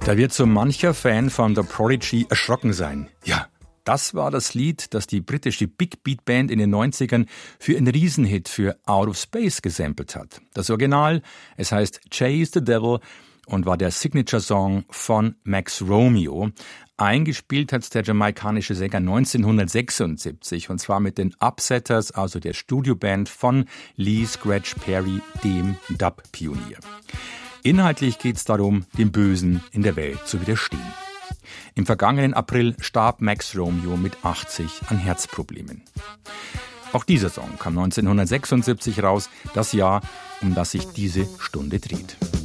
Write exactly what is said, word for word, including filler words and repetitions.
Da wird so mancher Fan von The Prodigy erschrocken sein. Ja, das war das Lied, das die britische Big Beat Band in den neunzigern für einen Riesenhit für Out of Space gesampelt hat. Das Original, es heißt Chase the Devil und war der Signature-Song von Max Romeo. Eingespielt hat der jamaikanische Sänger neunzehnhundertsechsundsiebzig und zwar mit den Upsetters, also der Studioband von Lee Scratch Perry, dem Dub-Pionier. Inhaltlich geht es darum, dem Bösen in der Welt zu widerstehen. Im vergangenen April starb Max Romeo mit achtzig an Herzproblemen. Auch dieser Song kam neunzehnhundertsechsundsiebzig raus, das Jahr, um das sich diese Stunde dreht.